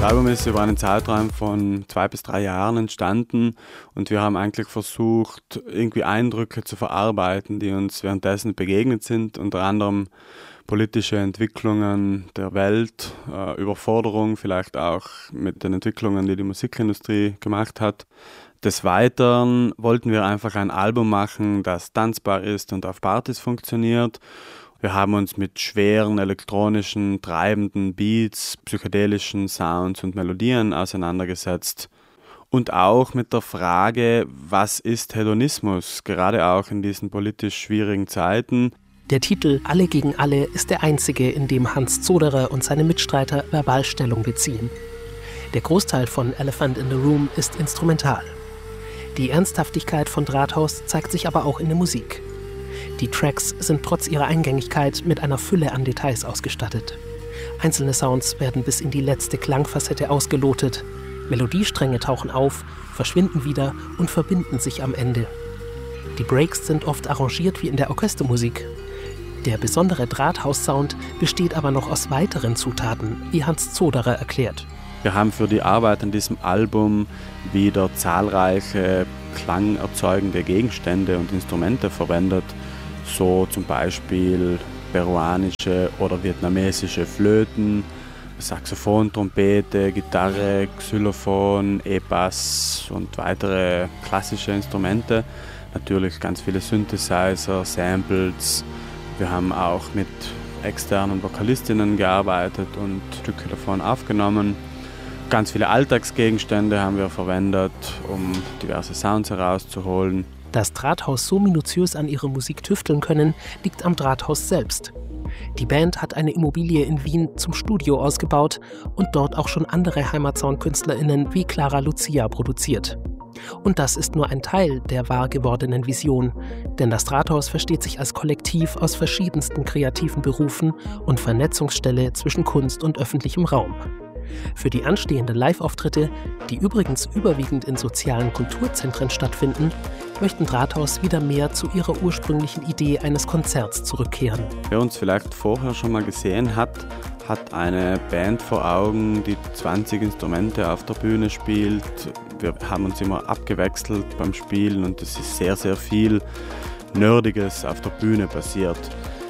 Album ist über einen Zeitraum von 2 bis 3 Jahren entstanden und wir haben eigentlich versucht, irgendwie Eindrücke zu verarbeiten, die uns währenddessen begegnet sind, unter anderem politische Entwicklungen der Welt, Überforderung vielleicht auch mit den Entwicklungen, die die Musikindustrie gemacht hat. Des Weiteren wollten wir einfach ein Album machen, das tanzbar ist und auf Partys funktioniert. Wir haben uns mit schweren, elektronischen, treibenden Beats, psychedelischen Sounds und Melodien auseinandergesetzt. Und auch mit der Frage, was ist Hedonismus, gerade auch in diesen politisch schwierigen Zeiten. Der Titel Alle gegen Alle ist der einzige, in dem Hans Zoderer und seine Mitstreiter Verbalstellung beziehen. Der Großteil von Elephant in the Room ist instrumental. Die Ernsthaftigkeit von Drahthaus zeigt sich aber auch in der Musik. Die Tracks sind trotz ihrer Eingängigkeit mit einer Fülle an Details ausgestattet. Einzelne Sounds werden bis in die letzte Klangfacette ausgelotet. Melodiestränge tauchen auf, verschwinden wieder und verbinden sich am Ende. Die Breaks sind oft arrangiert wie in der Orchestermusik. Der besondere Drahthaus-Sound besteht aber noch aus weiteren Zutaten, wie Hans Zoderer erklärt. Wir haben für die Arbeit an diesem Album wieder zahlreiche klangerzeugende Gegenstände und Instrumente verwendet, so zum Beispiel peruanische oder vietnamesische Flöten, Saxophon, Trompete, Gitarre, Xylophon, E-Bass und weitere klassische Instrumente. Natürlich ganz viele Synthesizer, Samples. Wir haben auch mit externen Vokalistinnen gearbeitet und Stücke davon aufgenommen. Ganz viele Alltagsgegenstände haben wir verwendet, um diverse Sounds herauszuholen. Dass Drahthaus so minutiös an ihrer Musik tüfteln können, liegt am Drahthaus selbst. Die Band hat eine Immobilie in Wien zum Studio ausgebaut und dort auch schon andere Heimatsound-KünstlerInnen wie Clara Lucia produziert. Und das ist nur ein Teil der wahr gewordenen Vision, denn das Drahthaus versteht sich als Kollektiv aus verschiedensten kreativen Berufen und Vernetzungsstelle zwischen Kunst und öffentlichem Raum. Für die anstehenden Live-Auftritte, die übrigens überwiegend in sozialen Kulturzentren stattfinden, möchten Drahthaus wieder mehr zu ihrer ursprünglichen Idee eines Konzerts zurückkehren. Wer uns vielleicht vorher schon mal gesehen hat, hat eine Band vor Augen, die 20 Instrumente auf der Bühne spielt. Wir haben uns immer abgewechselt beim Spielen und es ist sehr, sehr viel Nerdiges auf der Bühne passiert.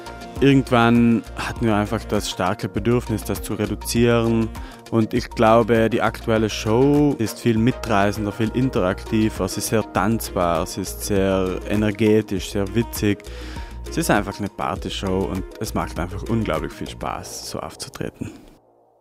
Irgendwann hatten wir einfach das starke Bedürfnis, das zu reduzieren. Und ich glaube, die aktuelle Show ist viel mitreißender, viel interaktiver. Sie ist sehr tanzbar, sie ist sehr energetisch, sehr witzig. Es ist einfach eine Partyshow und es macht einfach unglaublich viel Spaß, so aufzutreten.